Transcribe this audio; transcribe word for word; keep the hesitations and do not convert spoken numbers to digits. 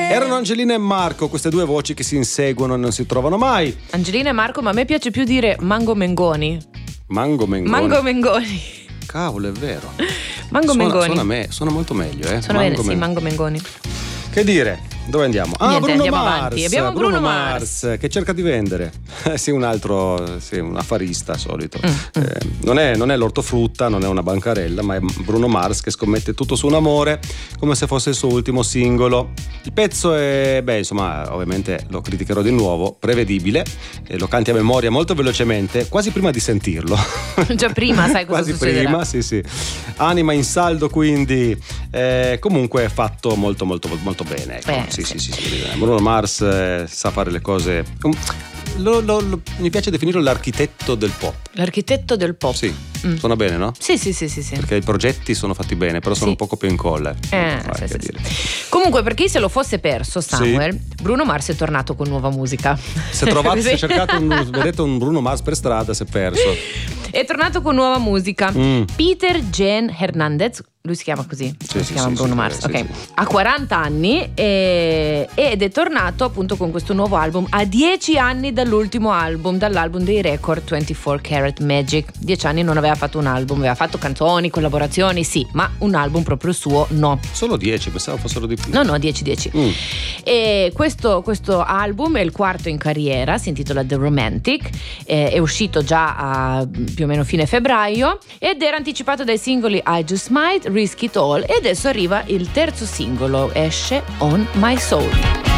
Erano Angelina e Marco, queste due voci che si inseguono e non si trovano mai. Angelina e Marco, ma a me piace più dire Mango Mengoni. Mango Mengoni. Mango Mengoni. Cavolo, è vero. Mango suona, Mengoni. Suona, me, suona molto meglio, eh. Suona Mango bene, sì, Men- Mango Mengoni. Che dire? Dove andiamo? Ah, Niente, Bruno andiamo Mars. avanti. Abbiamo Bruno Mars. che cerca di vendere. sì, un altro, sì, un affarista solito. Mm, Eh, non, è, non è l'ortofrutta, non è una bancarella, ma è Bruno Mars che scommette tutto su un amore come se fosse il suo ultimo singolo. Il pezzo è, beh, insomma, ovviamente lo criticherò di nuovo, prevedibile, e lo canti a memoria molto velocemente, quasi prima di sentirlo. Già prima, sai cosa quasi succederà. prima, sì, sì. Anima in saldo, quindi eh, comunque è fatto molto, molto, molto bene. Ecco. Beh, sì, sì. sì, sì, sì. Bruno Mars eh, sa fare le cose. Lo, lo, lo, mi piace definirlo l'architetto del pop. L'architetto del pop. Sì, Mm. suona bene, no? Sì, sì, sì, sì, sì. Perché i progetti sono fatti bene, però sono Sì. un po' copia e incolla. Eh, Vai, sì, che sì, dire. sì. Comunque, per chi se lo fosse perso, Samuel, Bruno Mars è tornato con nuova musica. Se trovate, Sì. se cercate un, vedete un Bruno Mars per strada, si è perso. È tornato con nuova musica. Mm. Peter Jen Hernandez, lui si chiama così, Sì, si sì, chiama sì, Bruno sì, Mars, sì, ok. sì. Ha quaranta anni e- ed è tornato appunto con questo nuovo album a dieci anni dall'ultimo album, dall'album dei record ventiquattro Karat Magic. Dieci anni non aveva fatto un album, aveva fatto canzoni, collaborazioni, sì, ma un album proprio suo no. Solo dieci, pensavo fossero di più. No, no, dieci dieci. Mm. E questo, questo album è il quarto in carriera, si intitola The Romantic, eh, è uscito già a più o meno fine febbraio ed era anticipato dai singoli I Just Might, Risk It All, e adesso arriva il terzo singolo, esce On My Soul.